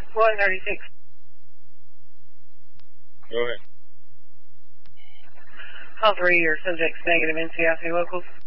136. Go ahead. All three, your subjects negative NCIC locals.